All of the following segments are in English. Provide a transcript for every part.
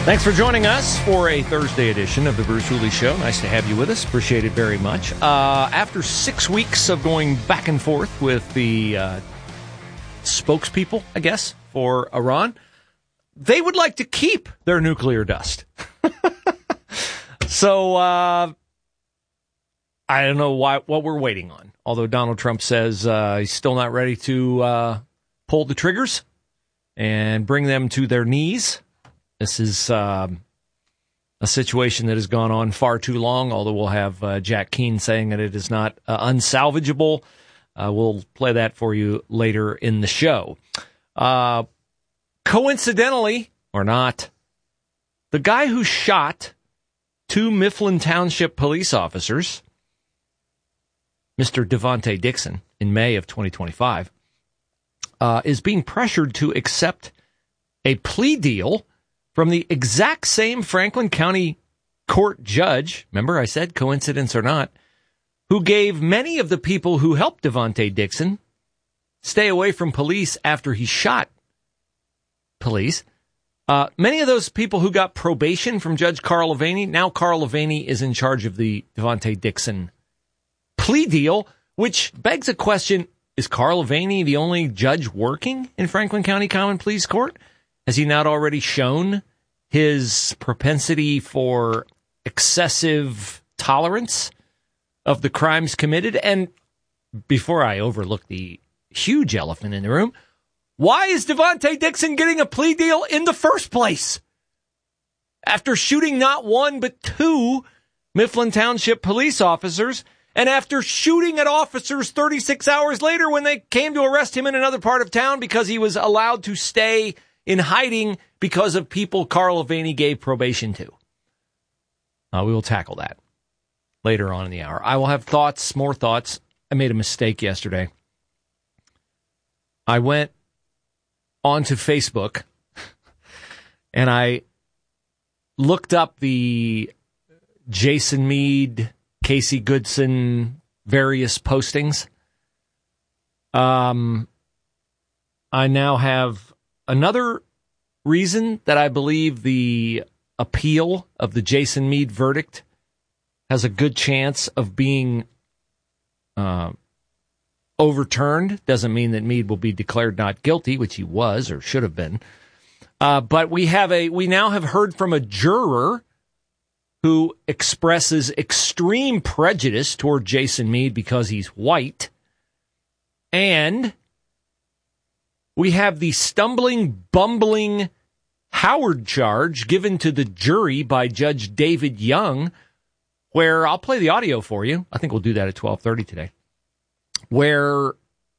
Thanks for joining us for a Thursday edition of the Bruce Hooley Show. Nice to have you with us. Appreciate it very much. After 6 weeks of going back and forth with the spokespeople, I guess, for Iran, they would like to keep their nuclear dust. So I don't know what we're waiting on. Although Donald Trump says he's still not ready to pull the triggers and bring them to their knees. This is a situation that has gone on far too long, although we'll have Jack Keane saying that it is not unsalvageable. We'll play that for you later in the show. Coincidentally, or not, the guy who shot 2 Mifflin Township police officers, Mr. Devontae Dixon, in May of 2025, is being pressured to accept a plea deal from the exact same Franklin County court judge, remember I said coincidence or not, who gave many of the people who helped Devontae Dixon stay away from police after he shot police. Many of those people who got probation from Judge Carl Levaney, now Carl Levaney is in charge of the Devontae Dixon plea deal, which begs a question, is Carl Levaney the only judge working in Franklin County Common Pleas Court? Has he not already shown his propensity for excessive tolerance of the crimes committed? And before I overlook the huge elephant in the room, why is Devontae Dixon getting a plea deal in the first place? After shooting not 1 but 2 Mifflin Township police officers, and after shooting at officers 36 hours later when they came to arrest him in another part of town because he was allowed to stay in hiding because of people Carl Levaney gave probation to. We will tackle that later on in the hour. I will have more thoughts. I made a mistake yesterday. I went onto Facebook and I looked up the Jason Meade, Casey Goodson, various postings. I now have another reason that I believe the appeal of the Jason Meade verdict has a good chance of being overturned. Doesn't mean that Meade will be declared not guilty, which he was or should have been. But we now have heard from a juror who expresses extreme prejudice toward Jason Meade because he's white. And we have the stumbling, bumbling Howard charge given to the jury by Judge David Young, where I'll play the audio for you. I think we'll do that at 12:30 today, where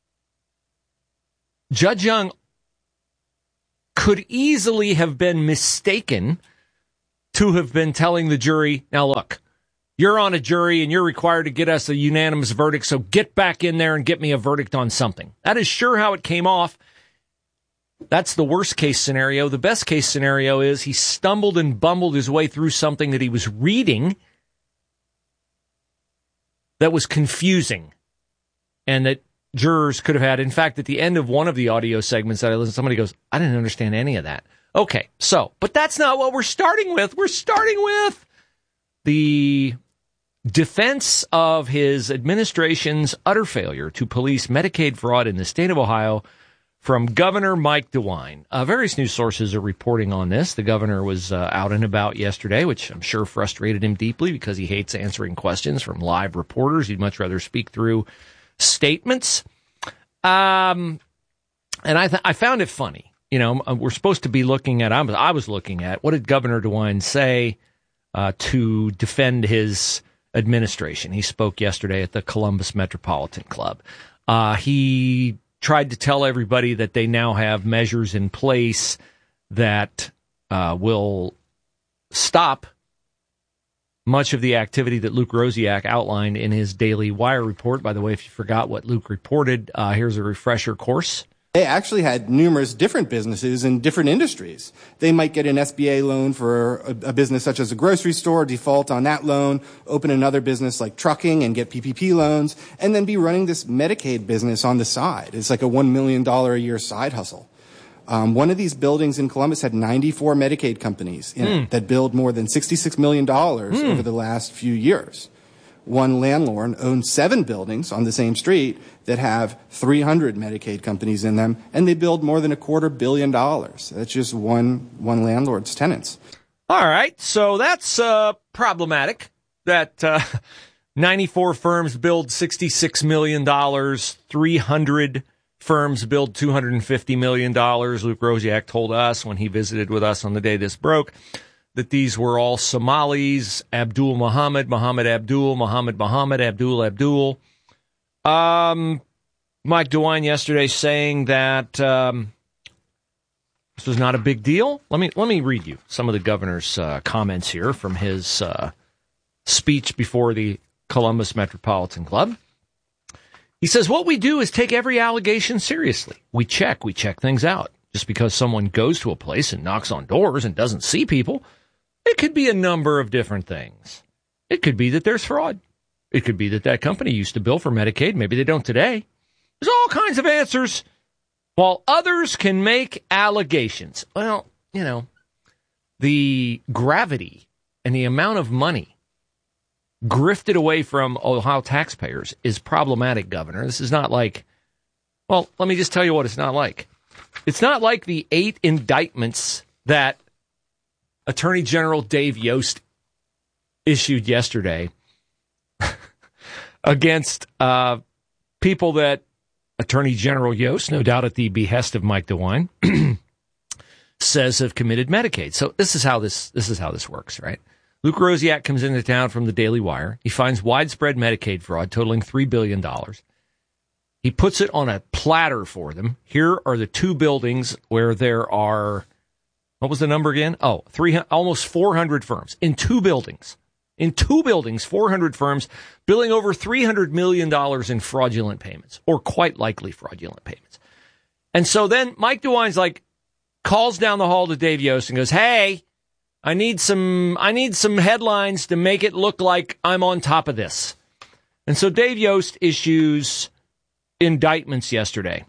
Judge Young could easily have been mistaken to have been telling the jury, now look, you're on a jury and you're required to get us a unanimous verdict, so get back in there and get me a verdict on something. That is sure how it came off. That's the worst case scenario. The best case scenario is he stumbled and bumbled his way through something that he was reading that was confusing and that jurors could have had. In fact, at the end of one of the audio segments that I listened to, somebody goes, I didn't understand any of that. Okay, but that's not what we're starting with. We're starting with the defense of his administration's utter failure to police Medicaid fraud in the state of Ohio from Governor Mike DeWine. Various news sources are reporting on this. The governor was out and about yesterday, which I'm sure frustrated him deeply because he hates answering questions from live reporters. He'd much rather speak through statements. And I found it funny. You know, we're supposed to be looking at, I was looking at, what did Governor DeWine say to defend his administration? He spoke yesterday at the Columbus Metropolitan Club. He tried to tell everybody that they now have measures in place that will stop much of the activity that Luke Rosiak outlined in his Daily Wire report. By the way, if you forgot what Luke reported, here's a refresher course. They actually had numerous different businesses in different industries. They might get an SBA loan for a business such as a grocery store, default on that loan, open another business like trucking and get PPP loans, and then be running this Medicaid business on the side. It's like a $1 million a year side hustle. One of these buildings in Columbus had 94 Medicaid companies in it that billed more than $66 million over the last few years. One landlord owns 7 buildings on the same street that have 300 Medicaid companies in them, and they billed more than $250 million. That's just one landlord's tenants. All right, so that's problematic, that 94 firms billed $66 million, 300 firms billed $250 million. Luke Rosiak told us when he visited with us on the day this broke that these were all Somalis, Abdul Muhammad, Muhammad Abdul, Muhammad Muhammad, Abdul Abdul. Mike DeWine yesterday saying that this was not a big deal. Let me read you some of the governor's comments here from his speech before the Columbus Metropolitan Club. He says, what we do is take every allegation seriously. We check things out. Just because someone goes to a place and knocks on doors and doesn't see people, it could be a number of different things. It could be that there's fraud. It could be that company used to bill for Medicaid. Maybe they don't today. There's all kinds of answers. While others can make allegations. Well, the gravity and the amount of money grifted away from Ohio taxpayers is problematic, Governor. This is not like, well, let me just tell you what it's not like. It's not like the 8 indictments that Attorney General Dave Yost issued yesterday against people that Attorney General Yost, no doubt at the behest of Mike DeWine, says have committed Medicaid. So this is how this works, right? Luke Rosiak comes into town from the Daily Wire. He finds widespread Medicaid fraud totaling $3 billion. He puts it on a platter for them. Here are the 2 buildings where there are, what was the number again? Oh, almost 400 firms in 2 buildings. In 2 buildings, 400 firms billing over $300 million in fraudulent payments, or quite likely fraudulent payments. And so then Mike DeWine's calls down the hall to Dave Yost and goes, hey, I need some headlines to make it look like I'm on top of this. And so Dave Yost issues indictments yesterday.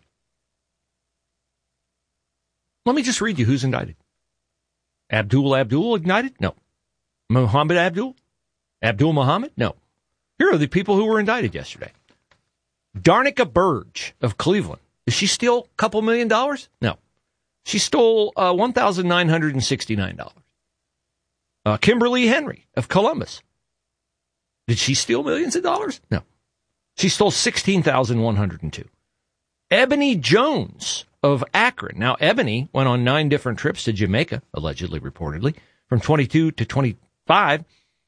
Let me just read you who's indicted. Abdul indicted? No. Muhammad Abdul? Abdul Muhammad? No. Here are the people who were indicted yesterday. Darnica Burge of Cleveland. Did she steal a couple $1 million? No. She stole $1,969. Kimberly Henry of Columbus. Did she steal millions of dollars? No. She stole $16,102. Ebony Jones of Akron. Now, Ebony went on 9 different trips to Jamaica, allegedly, reportedly, from 22 to 25.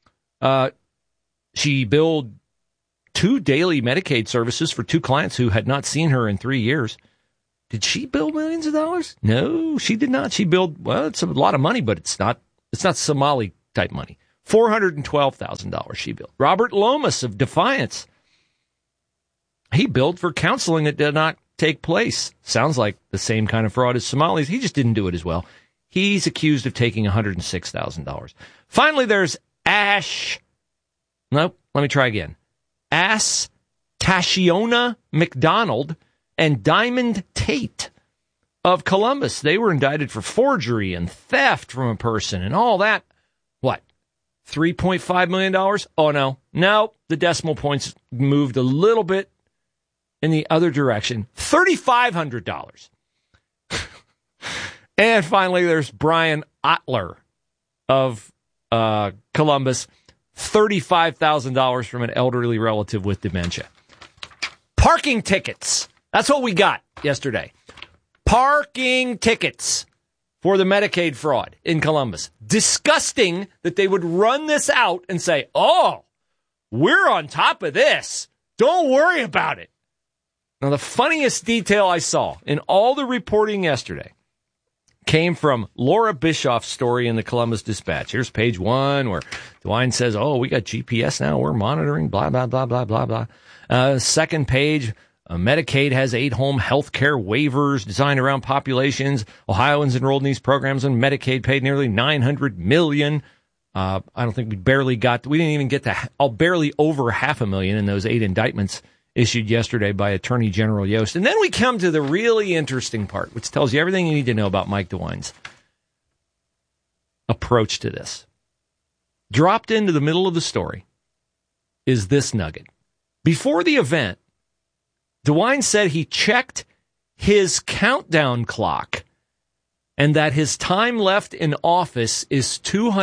She billed 2 daily Medicaid services for 2 clients who had not seen her in 3 years. Did she bill millions of dollars? No, she did not. She billed, well, it's a lot of money, but it's not Somali type money. $412,000 she billed. Robert Lomas of Defiance. He billed for counseling that did not take place. Sounds like the same kind of fraud as Somalis. He just didn't do it as well. He's accused of taking $106,000. Finally, there's Ash Tashiona McDonald and Diamond Tate of Columbus. They were indicted for forgery and theft from a person and all that. What? $3.5 million? Oh, no, the decimal points moved a little bit in the other direction. $3,500. And finally, there's Brian Otler of Columbus, $35,000 from an elderly relative with dementia. Parking tickets. That's what we got yesterday. Parking tickets for the Medicaid fraud in Columbus. Disgusting that they would run this out and say, oh, we're on top of this. Don't worry about it. Now, the funniest detail I saw in all the reporting yesterday came from Laura Bischoff's story in the Columbus Dispatch. Here's page 1 where DeWine says, oh, we got GPS now. We're monitoring, blah, blah, blah, blah, blah, blah. Second page, Medicaid has 8 home health care waivers designed around populations. Ohioans enrolled in these programs, and Medicaid paid nearly $900 million. I don't think we didn't even get to barely over $500,000 in those 8 indictments issued yesterday by Attorney General Yost. And then we come to the really interesting part, which tells you everything you need to know about Mike DeWine's approach to this. Dropped into the middle of the story is this nugget. Before the event, DeWine said he checked his countdown clock and that his time left in office is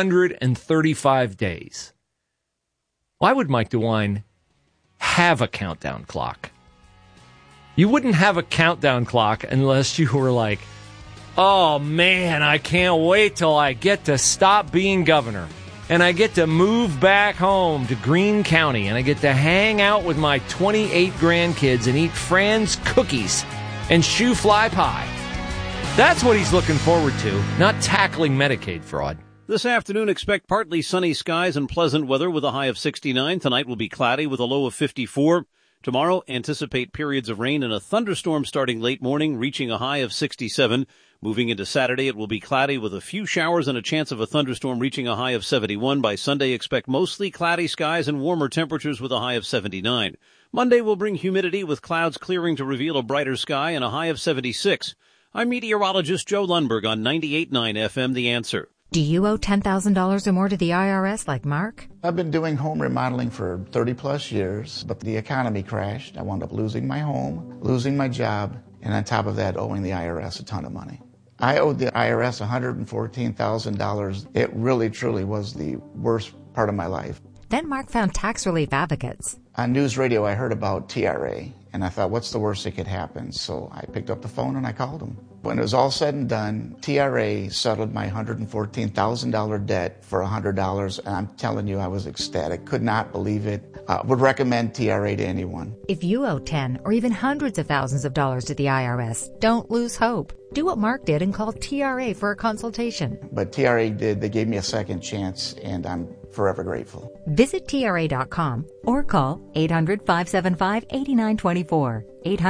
235 days. Why would Mike DeWine have a countdown clock? You wouldn't have a countdown clock unless you were like, oh man, I can't wait till I get to stop being governor and I get to move back home to Greene County and I get to hang out with my 28 grandkids and eat Fran's cookies and shoe fly pie. That's what he's looking forward to, not tackling Medicaid fraud. This afternoon, expect partly sunny skies and pleasant weather with a high of 69. Tonight will be cloudy with a low of 54. Tomorrow, anticipate periods of rain and a thunderstorm starting late morning, reaching a high of 67. Moving into Saturday, it will be cloudy with a few showers and a chance of a thunderstorm reaching a high of 71. By Sunday, expect mostly cloudy skies and warmer temperatures with a high of 79. Monday will bring humidity with clouds clearing to reveal a brighter sky and a high of 76. I'm meteorologist Joe Lundberg on 98.9 FM, The Answer. Do you owe $10,000 or more to the IRS like Mark? I've been doing home remodeling for 30 plus years, but the economy crashed. I wound up losing my home, losing my job, and on top of that, owing the IRS a ton of money. I owed the IRS $114,000. It really, truly was the worst part of my life. Then Mark found tax relief advocates. On news radio, I heard about TRA, and I thought, what's the worst that could happen? So I picked up the phone and I called them. When it was all said and done, TRA settled my $114,000 debt for $100, and I'm telling you, I was ecstatic. Could not believe it. Would recommend TRA to anyone. If you owe 10 or even hundreds of thousands of dollars to the IRS, don't lose hope. Do what Mark did and call TRA for a consultation. But TRA did. They gave me a second chance, and I'm forever grateful. Visit TRA.com or call 800-575-8924.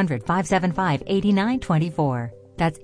800-575-8924. That's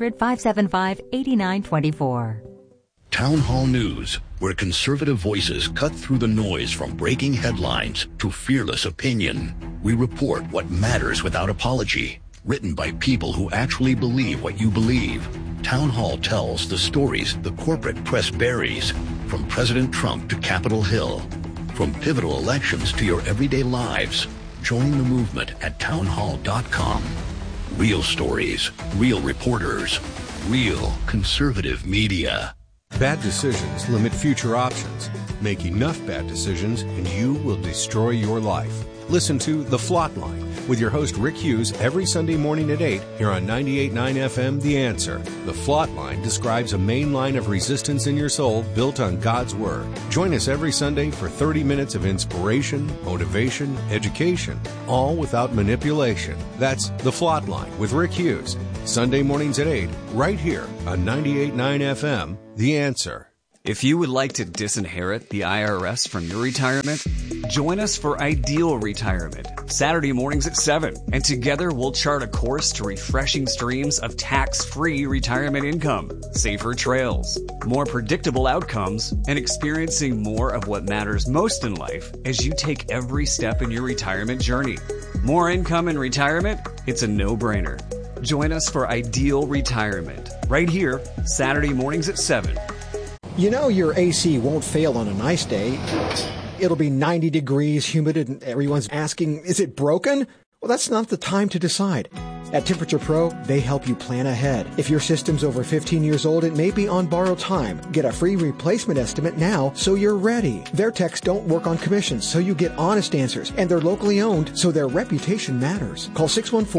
800-575-8924. Town Hall News, where conservative voices cut through the noise from breaking headlines to fearless opinion. We report what matters without apology. Written by people who actually believe what you believe. Town Hall tells the stories the corporate press buries, from President Trump to Capitol Hill. From pivotal elections to your everyday lives. Join the movement at townhall.com. Real stories, real reporters, real conservative media. Bad decisions limit future options. Make enough bad decisions and you will destroy your life. Listen to The Flot Line with your host Rick Hughes every Sunday morning at 8 here on 98.9 FM, The Answer. The Flot Line describes a main line of resistance in your soul built on God's Word. Join us every Sunday for 30 minutes of inspiration, motivation, education, all without manipulation. That's The Flot Line with Rick Hughes. Sunday mornings at 8, right here on 98.9 FM, The Answer. If you would like to disinherit the IRS from your retirement, join us for Ideal Retirement, Saturday mornings at 7. And together we'll chart a course to refreshing streams of tax-free retirement income, safer trails, more predictable outcomes, and experiencing more of what matters most in life as you take every step in your retirement journey. More income in retirement? It's a no-brainer. Join us for Ideal Retirement, right here, Saturday mornings at 7. You know your AC won't fail on a nice day. It'll be 90 degrees, humid, and everyone's asking, is it broken? Well, that's not the time to decide. At Temperature Pro, they help you plan ahead. If your system's over 15 years old, it may be on borrowed time. Get a free replacement estimate now so you're ready. Their techs don't work on commissions, so you get honest answers. And they're locally owned, so their reputation matters. Call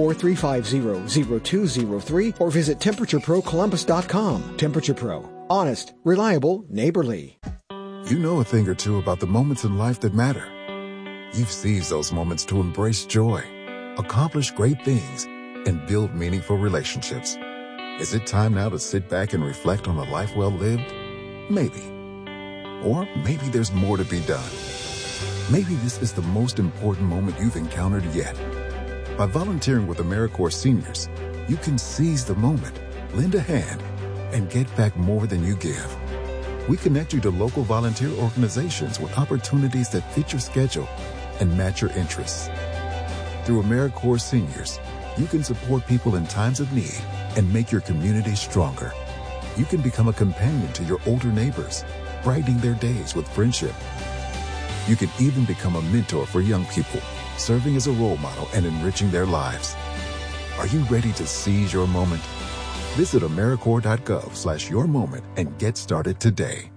614-350-0203 or visit TemperatureProColumbus.com. Temperature Pro. Honest, reliable, neighborly. You know a thing or two about the moments in life that matter. You've seized those moments to embrace joy, accomplish great things, and build meaningful relationships. Is it time now to sit back and reflect on a life well lived? Maybe. Or maybe there's more to be done. Maybe this is the most important moment you've encountered yet. By volunteering with AmeriCorps Seniors, you can seize the moment, lend a hand, and get back more than you give. We connect you to local volunteer organizations with opportunities that fit your schedule and match your interests. Through AmeriCorps Seniors, you can support people in times of need and make your community stronger. You can become a companion to your older neighbors, brightening their days with friendship. You can even become a mentor for young people, serving as a role model and enriching their lives. Are you ready to seize your moment? Visit AmeriCorps.gov/yourmoment and get started today.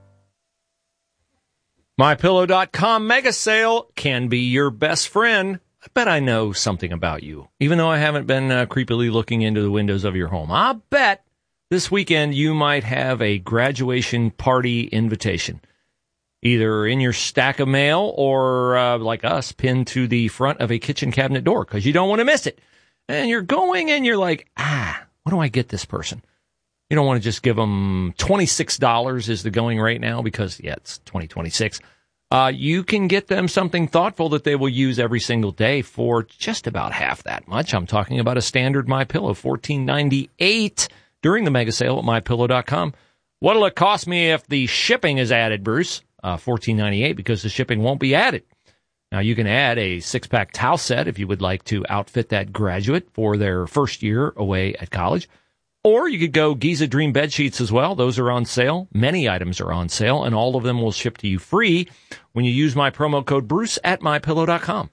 MyPillow.com mega sale can be your best friend. I bet I know something about you, even though I haven't been creepily looking into the windows of your home. I bet this weekend you might have a graduation party invitation, either in your stack of mail or, like us, pinned to the front of a kitchen cabinet door because you don't want to miss it. And you're going and you're like, what do I get this person? You don't want to just give them $26 is the going rate now because, it's 2026. You can get them something thoughtful that they will use every single day for just about half that much. I'm talking about a standard MyPillow, $14.98 during the mega sale at MyPillow.com. What'll it cost me if the shipping is added, Bruce? $14.98 because the shipping won't be added. Now, you can add a 6-pack towel set if you would like to outfit that graduate for their first year away at college. Or you could go Giza Dream bed sheets as well. Those are on sale. Many items are on sale, and all of them will ship to you free when you use my promo code Bruce at MyPillow.com.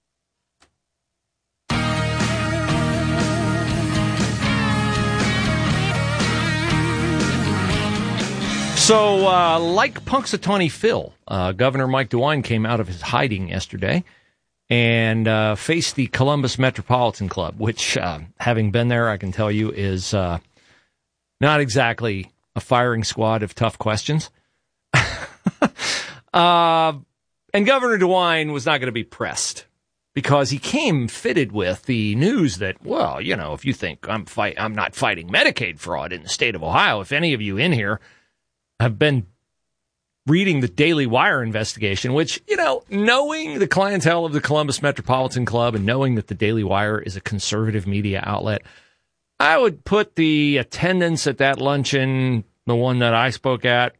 So, like Punxsutawney Phil, Governor Mike DeWine came out of his hiding yesterday and faced the Columbus Metropolitan Club, which, having been there, I can tell you is not exactly a firing squad of tough questions. And Governor DeWine was not going to be pressed because he came fitted with the news that, well, if you think I'm not fighting Medicaid fraud in the state of Ohio, if any of you in here have been reading the Daily Wire investigation, which, knowing the clientele of the Columbus Metropolitan Club and knowing that the Daily Wire is a conservative media outlet, I would put the attendance at that luncheon, the one that I spoke at,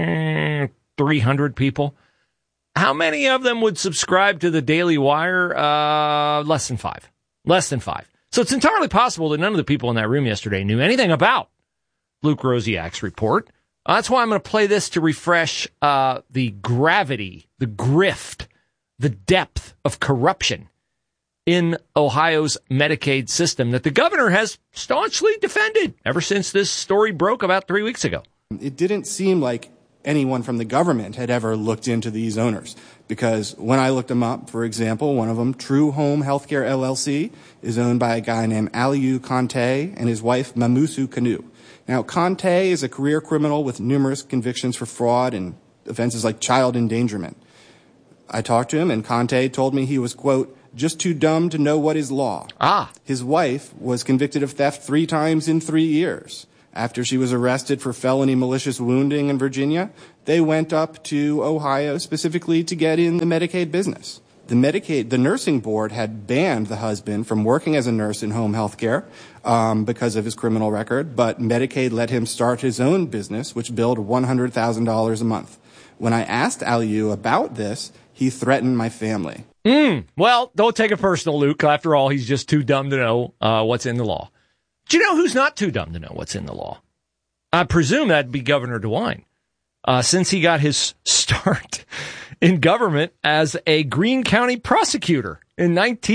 300 people. How many of them would subscribe to the Daily Wire? Less than 5. Less than 5. So it's entirely possible that none of the people in that room yesterday knew anything about Luke Rosiak's report. That's why I'm going to play this to refresh the gravity, the grift, the depth of corruption in Ohio's Medicaid system that the governor has staunchly defended ever since this story broke about 3 weeks ago. It didn't seem like anyone from the government had ever looked into these owners because when I looked them up, for example, one of them, True Home Healthcare LLC, is owned by a guy named Aliou Conte and his wife, Mamusu Kanu. Now, Conte is a career criminal with numerous convictions for fraud and offenses like child endangerment. I talked to him, and Conte told me he was, quote, just too dumb to know what is law. His wife was convicted of theft 3 times in 3 years. After she was arrested for felony malicious wounding in Virginia, they went up to Ohio specifically to get in the Medicaid business. The nursing board had banned the husband from working as a nurse in home health care because of his criminal record, but Medicaid let him start his own business, which billed $100,000 a month. When I asked Aliou about this, he threatened my family. Well, don't take it personal, Luke. After all, he's just too dumb to know what's in the law. Do you know who's not too dumb to know what's in the law? I presume that'd be Governor DeWine, since he got his start in government as a Greene County prosecutor in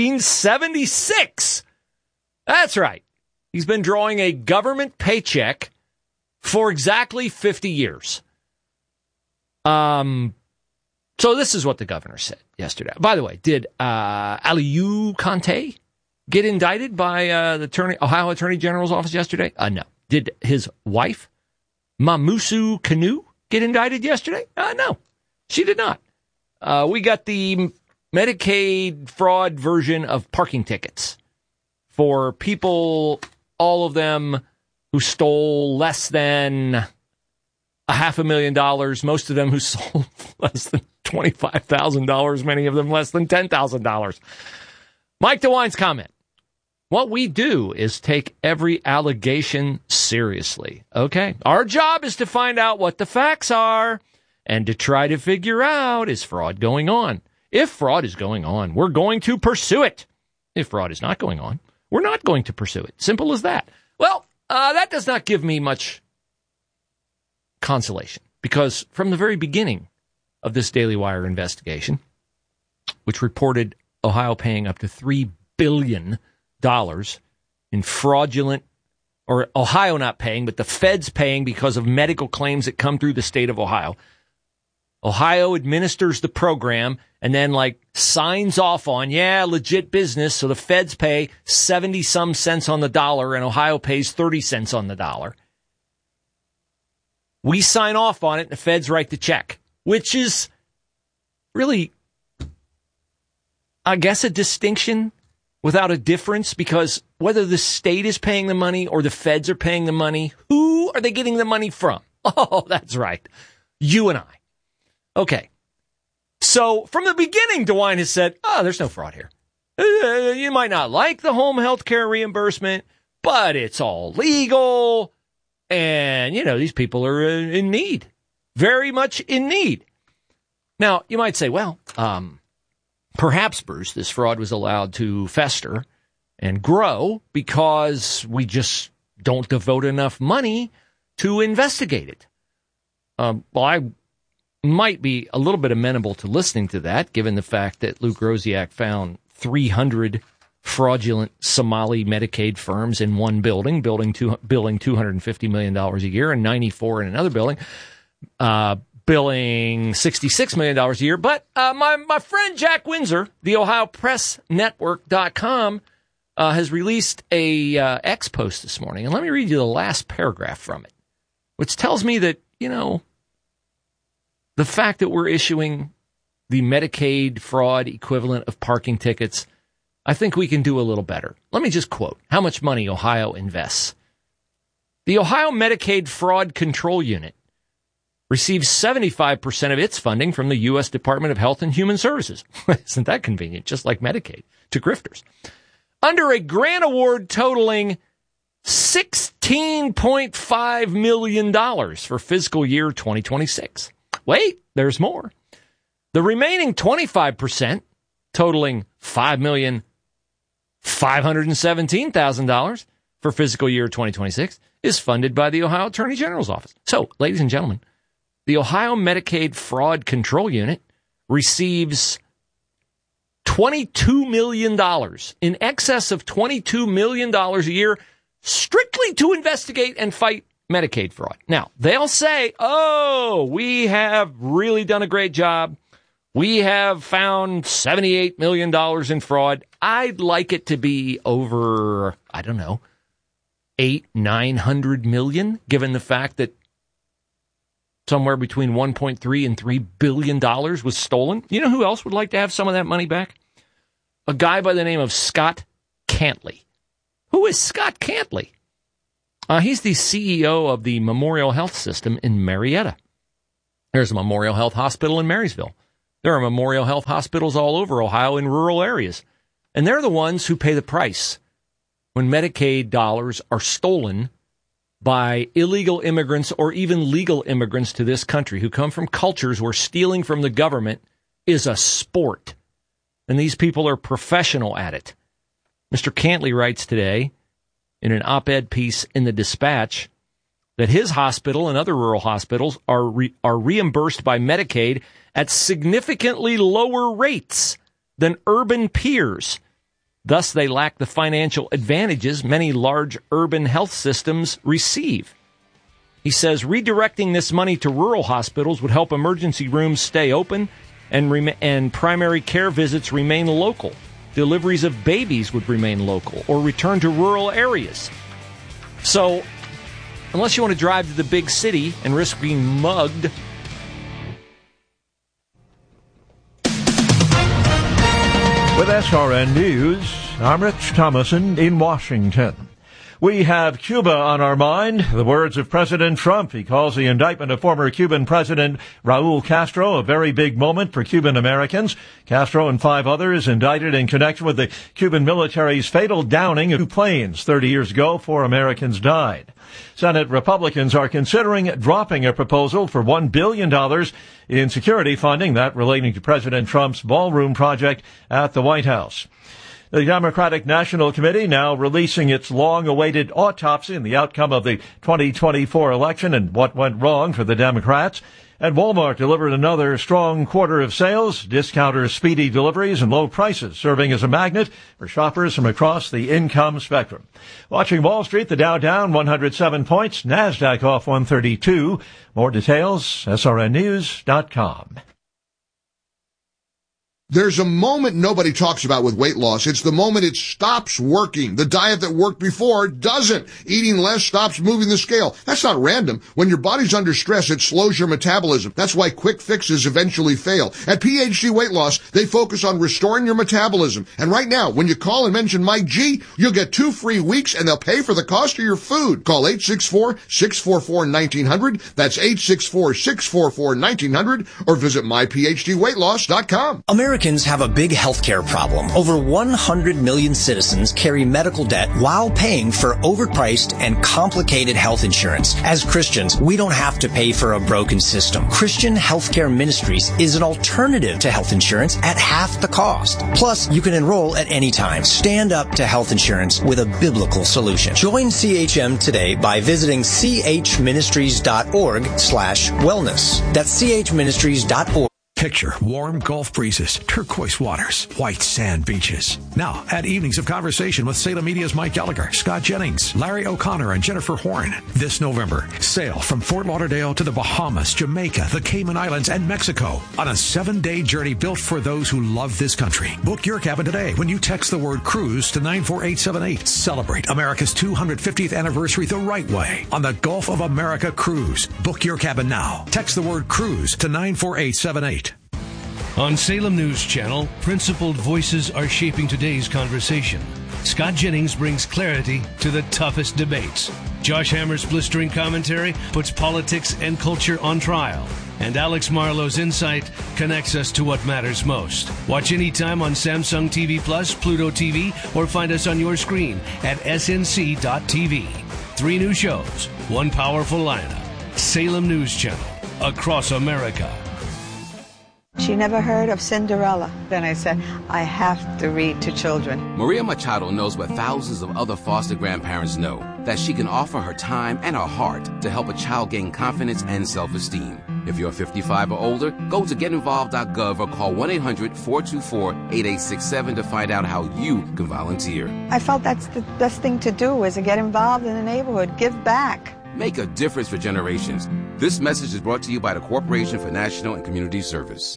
1976. That's right. He's been drawing a government paycheck for exactly 50 years. So this is what the governor said yesterday. By the way, did Aliou Conte get indicted by the Ohio Attorney General's office yesterday? No. Did his wife, Mamusu Kanu, get indicted yesterday? No, she did not. We got the Medicaid fraud version of parking tickets for people, all of them who stole less than $500,000, most of them who sold less than $25,000, many of them less than $10,000. Mike DeWine's comment. What we do is take every allegation seriously. Okay? Our job is to find out what the facts are and to try to figure out, is fraud going on? If fraud is going on, we're going to pursue it. if fraud is not going on, we're not going to pursue it. Simple as that. Well, that does not give me much consolation, because from the very beginning of this Daily Wire investigation, which reported Ohio paying up to $3 billion in fraudulent, or Ohio not paying, but the feds paying because of medical claims that come through the state of Ohio. Ohio administers the program and then signs off on, legit business. So the feds pay 70-some cents on the dollar and Ohio pays 30 cents on the dollar. We sign off on it and the feds write the check, which is really, I guess, a distinction without a difference, because whether the state is paying the money or the feds are paying the money, who are they getting the money from? Oh, that's right. You and I. Okay. So from the beginning, DeWine has said, there's no fraud here. You might not like the home health care reimbursement, but it's all legal. And, these people are in need, very much in need. Now, you might say, well, perhaps, Bruce, this fraud was allowed to fester and grow because we just don't devote enough money to investigate it. Well, I might be a little bit amenable to listening to that, given the fact that Luke Rosiak found 300 fraudulent Somali Medicaid firms in one building, billing $250 million a year, and 94 in another building, billing $66 million a year. But my friend Jack Windsor, the OhioPressNetwork.com, has released a X post this morning. And let me read you the last paragraph from it, which tells me that, the fact that we're issuing the Medicaid fraud equivalent of parking tickets, I think we can do a little better. Let me just quote how much money Ohio invests. The Ohio Medicaid Fraud Control Unit receives 75% of its funding from the U.S. Department of Health and Human Services. Isn't that convenient? Just like Medicaid to grifters. Under a grant award totaling $16.5 million for fiscal year 2026. Wait, there's more. The remaining 25%, totaling $5,517,000 for fiscal year 2026, is funded by the Ohio Attorney General's office. So, ladies and gentlemen, the Ohio Medicaid Fraud Control Unit receives $22 million, in excess of $22 million a year, strictly to investigate and fight Medicaid fraud. Now, they'll say, we have really done a great job. We have found $78 million in fraud. I'd like it to be over, $800-900 million, given the fact that somewhere between $1.3 and $3 billion was stolen. You know who else would like to have some of that money back? A guy by the name of Scott Cantley. Who is Scott Cantley? He's the CEO of the Memorial Health System in Marietta. There's a Memorial Health Hospital in Marysville. There are Memorial Health hospitals all over Ohio in rural areas. And they're the ones who pay the price when Medicaid dollars are stolen by illegal immigrants or even legal immigrants to this country who come from cultures where stealing from the government is a sport. And these people are professional at it. Mr. Cantley writes today in an op-ed piece in the Dispatch that his hospital and other rural hospitals are reimbursed by Medicaid at significantly lower rates than urban peers. Thus, they lack the financial advantages many large urban health systems receive. He says redirecting this money to rural hospitals would help emergency rooms stay open and primary care visits remain local. Deliveries of babies would remain local or return to rural areas. So, unless you want to drive to the big city and risk being mugged. With SRN News, I'm Rich Thomason in Washington. We have Cuba on our mind. The words of President Trump. He calls the indictment of former Cuban President Raul Castro a very big moment for Cuban Americans. Castro and 5 others indicted in connection with the Cuban military's fatal downing of 2 planes 30 years ago. 4 Americans died. Senate Republicans are considering dropping a proposal for $1 billion in security funding, that relating to President Trump's ballroom project at the White House. The Democratic National Committee now releasing its long-awaited autopsy in the outcome of the 2024 election and what went wrong for the Democrats. And Walmart delivered another strong quarter of sales, discounters' speedy deliveries and low prices serving as a magnet for shoppers from across the income spectrum. Watching Wall Street, the Dow down 107 points, NASDAQ off 132. More details, srnnews.com. There's a moment nobody talks about with weight loss. It's the moment it stops working. The diet that worked before doesn't. Eating less stops moving the scale. That's not random. When your body's under stress, it slows your metabolism. That's why quick fixes eventually fail. At PhD Weight Loss, they focus on restoring your metabolism. And right now, when you call and mention Mike G, you'll get 2 free weeks and they'll pay for the cost of your food. Call 864-644-1900. That's 864-644-1900 or visit myphdweightloss.com. Americans have a big healthcare problem. Over 100 million citizens carry medical debt while paying for overpriced and complicated health insurance. As Christians, we don't have to pay for a broken system. Christian Healthcare Ministries is an alternative to health insurance at half the cost. Plus, you can enroll at any time. Stand up to health insurance with a biblical solution. Join CHM today by visiting chministries.org/wellness. That's chministries.org. Picture warm Gulf breezes, turquoise waters, white sand beaches. Now, add evenings of conversation with Salem Media's Mike Gallagher, Scott Jennings, Larry O'Connor, and Jennifer Horn. This November, sail from Fort Lauderdale to the Bahamas, Jamaica, the Cayman Islands, and Mexico on a 7-day journey built for those who love this country. Book your cabin today when you text the word cruise to 94878. Celebrate America's 250th anniversary the right way on the Gulf of America Cruise. Book your cabin now. Text the word cruise to 94878. On Salem News Channel, principled voices are shaping today's conversation. Scott Jennings brings clarity to the toughest debates. Josh Hammer's blistering commentary puts politics and culture on trial. And Alex Marlowe's insight connects us to what matters most. Watch anytime on Samsung TV Plus, Pluto TV, or find us on your screen at snc.tv. 3 new shows, 1 powerful lineup. Salem News Channel, across America. She never heard of Cinderella. Then I said, I have to read to children. Maria Machado knows what thousands of other foster grandparents know, that she can offer her time and her heart to help a child gain confidence and self-esteem. If you're 55 or older, go to getinvolved.gov or call 1-800-424-8867 to find out how you can volunteer. I felt that's the best thing to do, is to get involved in the neighborhood, give back. Make a difference for generations. This message is brought to you by the Corporation for National and Community Service.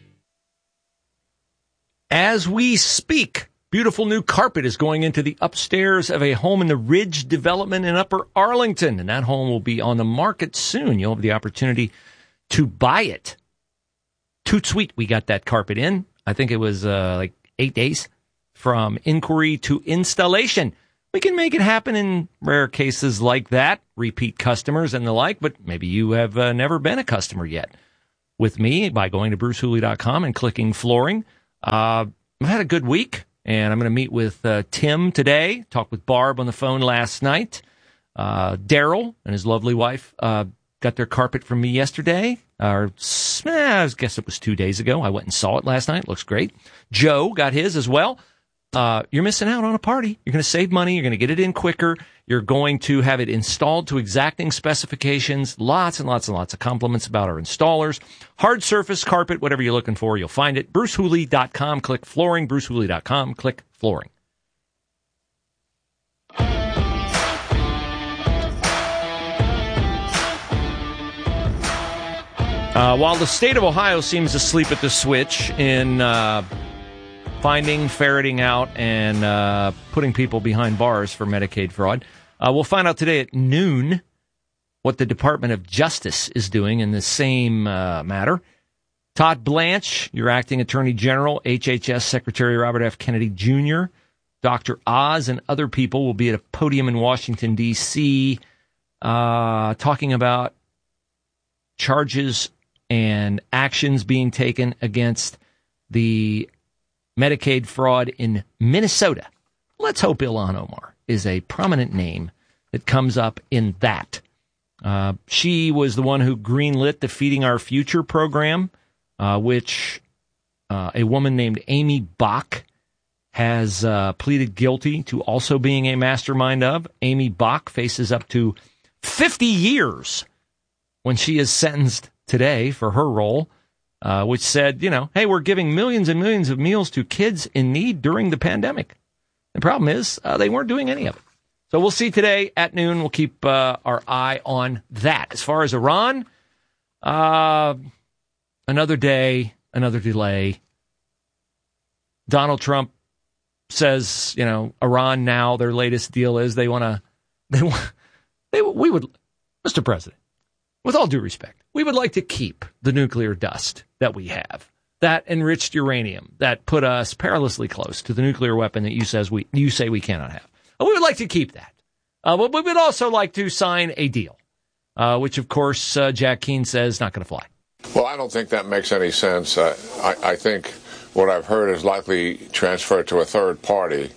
As we speak, beautiful new carpet is going into the upstairs of a home in the Ridge development in Upper Arlington, and that home will be on the market soon. You'll have the opportunity to buy it. Toot sweet, we got that carpet in. I think it was like 8 days from inquiry to installation. We can make it happen in rare cases like that, repeat customers and the like, but maybe you have never been a customer yet with me by going to brucehooley.com and clicking flooring. I've had a good week, and I'm going to meet with Tim today, talk with Barb on the phone last night. Daryl and his lovely wife got their carpet from me yesterday, or I guess it was 2 days ago. I went and saw it last night. It looks great. Joe got his as well. You're missing out on a party. You're going to save money. You're going to get it in quicker. You're going to have it installed to exacting specifications. Lots and lots and lots of compliments about our installers. Hard surface carpet, whatever you're looking for, you'll find it. BruceHooley.com, click flooring. BruceHooley.com, click flooring. While the state of Ohio seems asleep at the switch in finding, ferreting out, and putting people behind bars for Medicaid fraud, we'll find out today at noon what the Department of Justice is doing in the same matter. Todd Blanche, your acting Attorney General, HHS Secretary Robert F. Kennedy Jr., Dr. Oz, and other people will be at a podium in Washington, D.C., talking about charges and actions being taken against the Medicaid fraud in Minnesota. Let's hope Ilhan Omar is a prominent name that comes up in that. She was the one who greenlit the Feeding Our Future program, which a woman named Amy Bach has pleaded guilty to also being a mastermind of. Amy Bach faces up to 50 years when she is sentenced today for her role, which said, hey, we're giving millions and millions of meals to kids in need during the pandemic. The problem is they weren't doing any of it. So we'll see today at noon. We'll keep our eye on that. As far as Iran, another day, another delay. Donald Trump says, Iran now, their latest deal is we would, Mr. President, with all due respect, we would like to keep the nuclear dust that we have, that enriched uranium that put us perilously close to the nuclear weapon that you say we cannot have. We would like to keep that. But we would also like to sign a deal, which, of course, Jack Keane says not going to fly. Well, I don't think that makes any sense. I think what I've heard is likely transferred to a third party.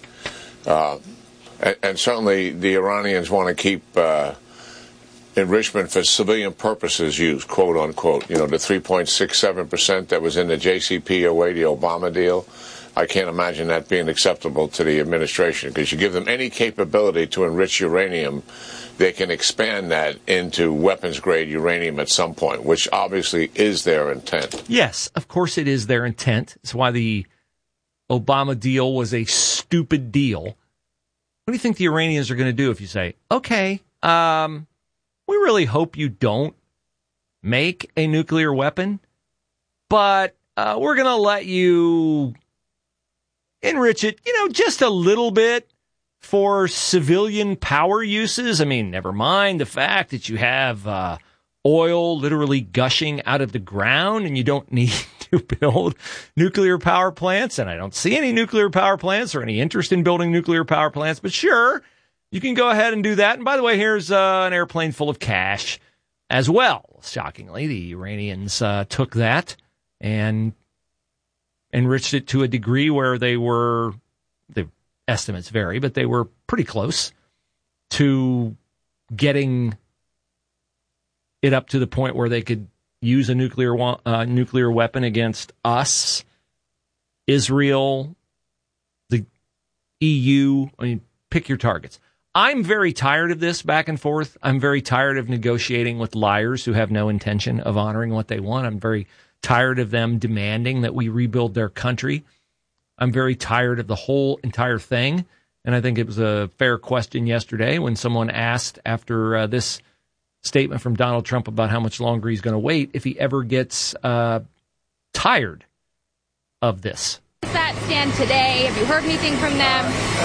And certainly the Iranians want to keep enrichment for civilian purposes used, quote unquote. The 3.67% that was in the JCPOA, the Obama deal. I can't imagine that being acceptable to the administration, because you give them any capability to enrich uranium, they can expand that into weapons-grade uranium at some point, which obviously is their intent. Yes, of course it is their intent. It's why the Obama deal was a stupid deal. What do you think the Iranians are going to do if you say, okay, we really hope you don't make a nuclear weapon, but we're going to let you enrich it, just a little bit for civilian power uses? I mean, never mind the fact that you have oil literally gushing out of the ground and you don't need to build nuclear power plants. And I don't see any nuclear power plants or any interest in building nuclear power plants. But sure, you can go ahead and do that. And by the way, here's an airplane full of cash as well. Shockingly, the Iranians took that and enriched it to a degree where the estimates vary, but they were pretty close to getting it up to the point where they could use a nuclear weapon against us, Israel, the EU. I mean, pick your targets. I'm very tired of this back and forth. I'm very tired of negotiating with liars who have no intention of honoring what they want. I'm very tired of them demanding that we rebuild their country. I'm very tired of the whole entire thing. And I think it was a fair question yesterday when someone asked after this statement from Donald Trump about how much longer he's going to wait if he ever gets tired of this. Does that stand today? Have you heard anything from them?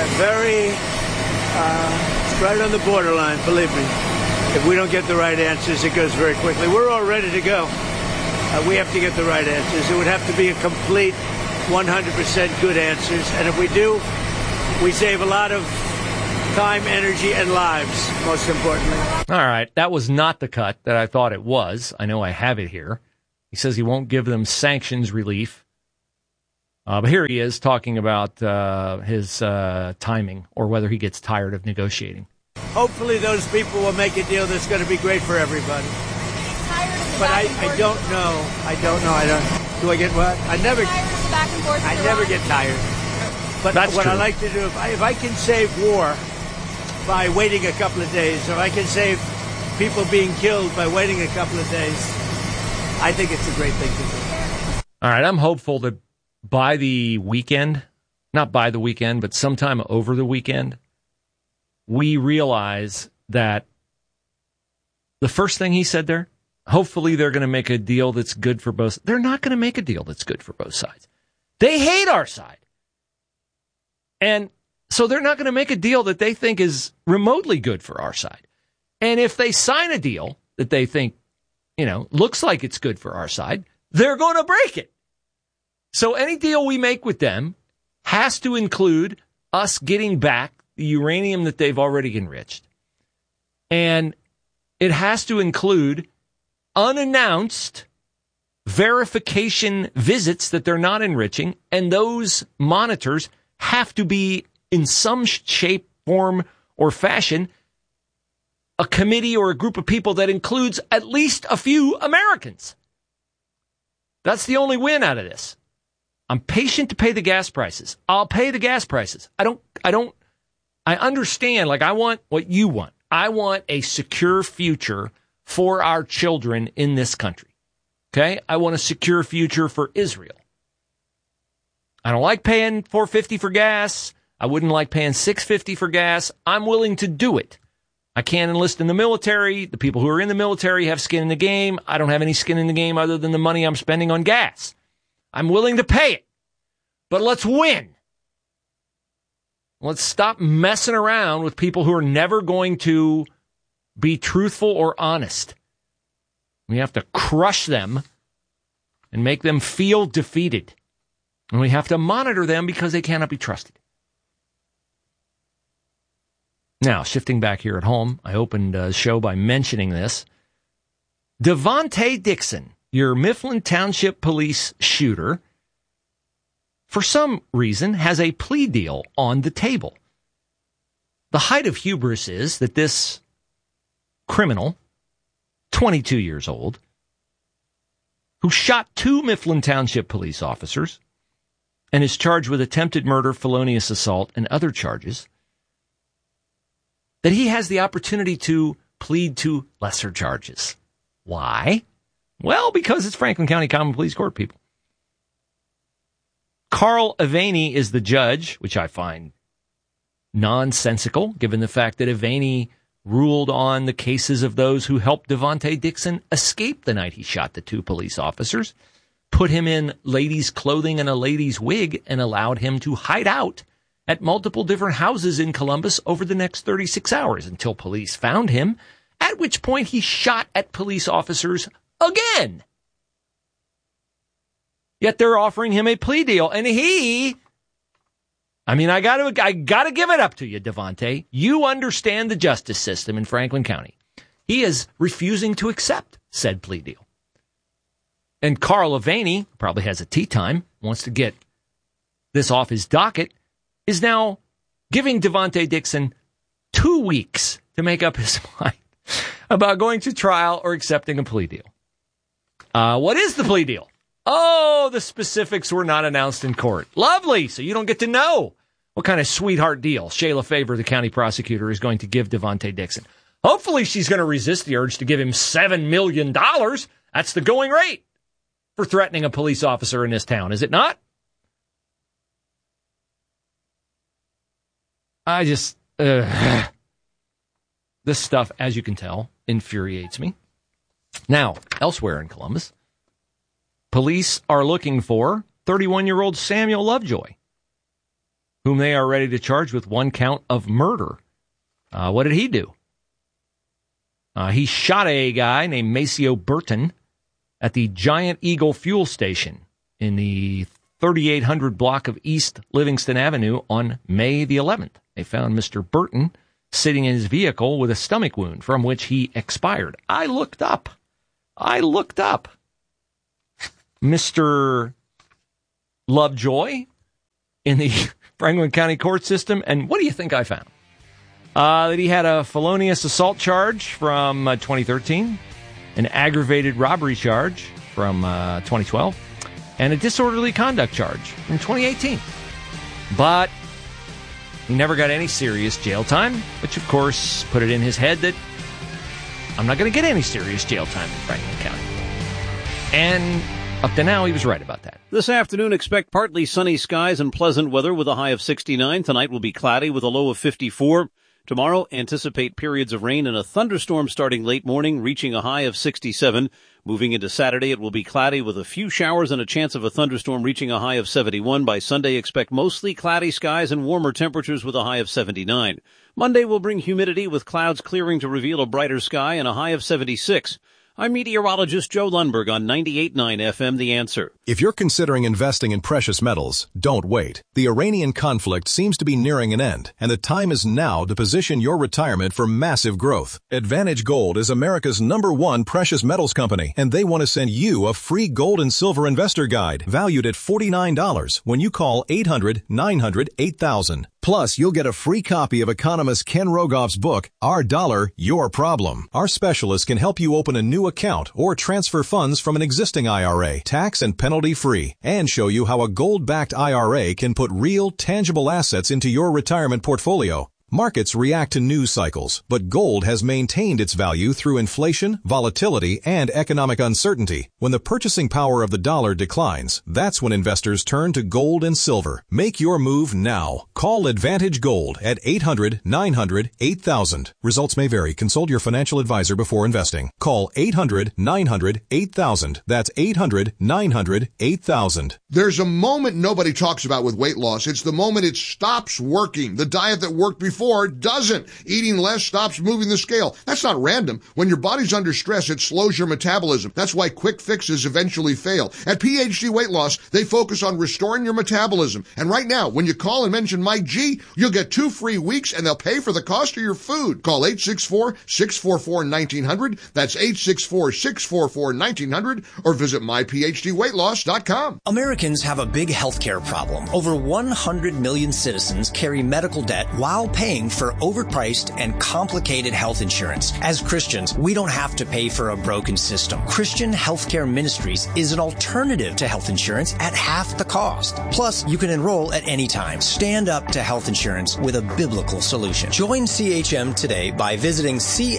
It's right on the borderline, believe me. If we don't get the right answers, it goes very quickly. We're all ready to go. We have to get the right answers. It would have to be a complete 100% good answers. And if we do, we save a lot of time, energy, and lives, most importantly. All right. That was not the cut that I thought it was. I know I have it here. He says he won't give them sanctions relief. But here he is talking about his timing or whether he gets tired of negotiating. Hopefully those people will make a deal that's going to be great for everybody. But I don't know. Do I get what? I never get tired. But That's what true. I like to do, if I can save war by waiting a couple of days, if I can save people being killed by waiting a couple of days, I think it's a great thing to do. All right, I'm hopeful that by the weekend, not by the weekend, but sometime over the weekend, we realize that the first thing he said there, hopefully they're going to make a deal that's good for both. They're not going to make a deal that's good for both sides. They hate our side. And so they're not going to make a deal that they think is remotely good for our side. And if they sign a deal that they think, looks like it's good for our side, they're going to break it. So any deal we make with them has to include us getting back the uranium that they've already enriched. And it has to include unannounced verification visits that they're not enriching, and those monitors have to be in some shape, form, or fashion a committee or a group of people that includes at least a few Americans. That's the only win out of this. I'm patient to pay the gas prices. I'll pay the gas prices. I understand, like, I want what you want. I want a secure future for our children in this country. Okay? I want a secure future for Israel. I don't like paying $4.50 for gas. I wouldn't like paying $6.50 for gas. I'm willing to do it. I can't enlist in the military. The people who are in the military have skin in the game. I don't have any skin in the game other than the money I'm spending on gas. I'm willing to pay it. But let's win. Let's stop messing around with people who are never going to be truthful or honest. We have to crush them and make them feel defeated. And we have to monitor them because they cannot be trusted. Now, shifting back here at home, I opened the show by mentioning this. Devontae Dixon, your Mifflin Township Police shooter, for some reason, has a plea deal on the table. The height of hubris is that this criminal, 22 years old, who shot 2 Mifflin Township police officers and is charged with attempted murder, felonious assault, and other charges, that he has the opportunity to plead to lesser charges. Why? Well, because it's Franklin County Common Pleas Court, people. Carl Avaney is the judge, which I find nonsensical, given the fact that Avaney ruled on the cases of those who helped Devontae Dixon escape the night he shot the 2 police officers, put him in ladies' clothing and a lady's wig, and allowed him to hide out at multiple different houses in Columbus over the next 36 hours until police found him, at which point he shot at police officers again. Yet they're offering him a plea deal, and I gotta give it up to you, Devontae. You understand the justice system in Franklin County. He is refusing to accept said plea deal. And Carl Avaney probably has a tea time, wants to get this off his docket, is now giving Devontae Dixon 2 weeks to make up his mind about going to trial or accepting a plea deal. What is the plea deal? Oh, the specifics were not announced in court. Lovely. So you don't get to know what kind of sweetheart deal Shayla Favor, the county prosecutor, is going to give Devontae Dixon. Hopefully she's going to resist the urge to give him $7 million. That's the going rate for threatening a police officer in this town, is it not? This stuff, as you can tell, infuriates me. Now, elsewhere in Columbus, police are looking for 31-year-old Samuel Lovejoy, whom they are ready to charge with 1 count of murder. What did he do? He shot a guy named Maceo Burton at the Giant Eagle fuel station in the 3800 block of East Livingston Avenue on May the 11th. They found Mr. Burton sitting in his vehicle with a stomach wound from which he expired. I looked up. Mr. Lovejoy in the Franklin County court system, and what do you think I found? That he had a felonious assault charge from 2013, an aggravated robbery charge from 2012, and a disorderly conduct charge from 2018. But he never got any serious jail time, which of course put it in his head that I'm not going to get any serious jail time in Franklin County. And up to now, he was right about that. This afternoon, expect partly sunny skies and pleasant weather with a high of 69. Tonight will be cloudy with a low of 54. Tomorrow, anticipate periods of rain and a thunderstorm starting late morning, reaching a high of 67. Moving into Saturday, it will be cloudy with a few showers and a chance of a thunderstorm reaching a high of 71. By Sunday, expect mostly cloudy skies and warmer temperatures with a high of 79. Monday will bring humidity with clouds clearing to reveal a brighter sky and a high of 76. I'm meteorologist Joe Lundberg on 98.9 FM, The Answer. If you're considering investing in precious metals, don't wait. The Iranian conflict seems to be nearing an end, and the time is now to position your retirement for massive growth. Advantage Gold is America's #1 precious metals company, and they want to send you a free gold and silver investor guide valued at $49 when you call 800-900-8000. Plus, you'll get a free copy of economist Ken Rogoff's book, Our Dollar, Your Problem. Our specialists can help you open a new account or transfer funds from an existing IRA, tax and penalty free, and show you how a gold-backed IRA can put real, tangible assets into your retirement portfolio. Markets react to news cycles, but gold has maintained its value through inflation, volatility, and economic uncertainty. When the purchasing power of the dollar declines, that's when investors turn to gold and silver. Make your move now. Call Advantage Gold at 800-900-8000. Results may vary. Consult your financial advisor before investing. Call 800-900-8000. That's 800-900-8000. There's a moment nobody talks about with weight loss. It's the moment it stops working. The diet that worked before doesn't. Eating less stops moving the scale. That's not random. When your body's under stress, it slows your metabolism. That's why quick fixes eventually fail. At PhD Weight Loss, they focus on restoring your metabolism. And right now, when you call and mention Mike G, you'll get 2 free weeks and they'll pay for the cost of your food. Call 864-644-1900. That's 864-644-1900 or visit myphdweightloss.com. Americans have a big healthcare problem. Over 100 million citizens carry medical debt while paying for overpriced and complicated health insurance. As Christians, we don't have to pay for a broken system. Christian Healthcare Ministries is an alternative to health insurance at half the cost. Plus, you can enroll at any time. Stand up to health insurance with a biblical solution. Join CHM today by visiting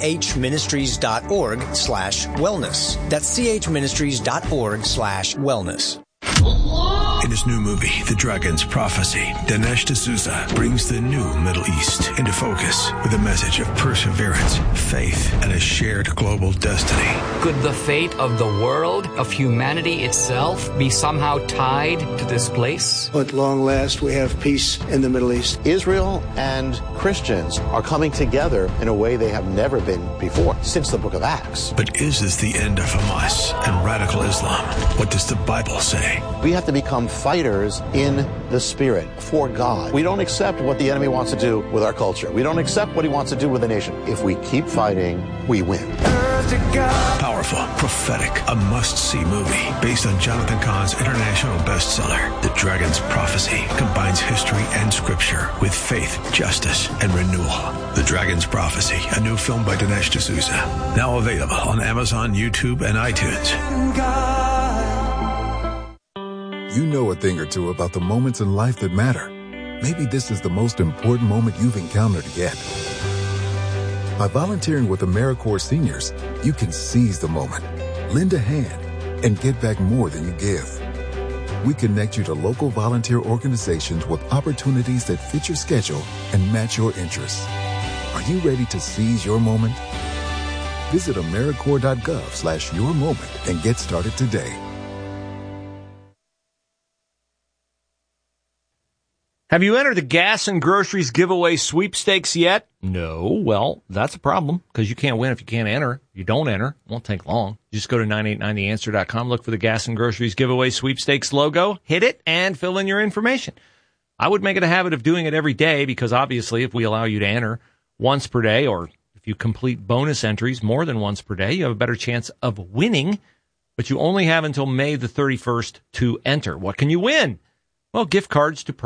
chministries.org/wellness. That's chministries.org/wellness. In his new movie, The Dragon's Prophecy, Dinesh D'Souza brings the new Middle East into focus with a message of perseverance, faith, and a shared global destiny. Could the fate of the world, of humanity itself, be somehow tied to this place? At long last, we have peace in the Middle East. Israel and Christians are coming together in a way they have never been before, since the book of Acts. But is this the end of Hamas and radical Islam? What does the Bible say? We have to become fighters in the spirit for God. We don't accept what the enemy wants to do with our culture. We don't accept what he wants to do with the nation. If we keep fighting, we win. Powerful, prophetic, a must-see movie based on Jonathan Cahn's international bestseller. The Dragon's Prophecy combines history and scripture with faith, justice, and renewal. The Dragon's Prophecy, a new film by Dinesh D'Souza. Now available on Amazon, YouTube, and iTunes. You know a thing or two about the moments in life that matter. Maybe this is the most important moment you've encountered yet. By volunteering with AmeriCorps seniors, you can seize the moment, lend a hand, and get back more than you give. We connect you to local volunteer organizations with opportunities that fit your schedule and match your interests. Are you ready to seize your moment? Visit AmeriCorps.gov/yourmoment and get started today. Have you entered the gas and groceries giveaway sweepstakes yet? No. Well, that's a problem because you can't win if you can't enter. You don't enter. It won't take long. Just go to 989theanswer.com, look for the gas and groceries giveaway sweepstakes logo, hit it, and fill in your information. I would make it a habit of doing it every day because obviously if we allow you to enter once per day or if you complete bonus entries more than once per day, you have a better chance of winning, but you only have until May the 31st to enter. What can you win? Well, gift cards to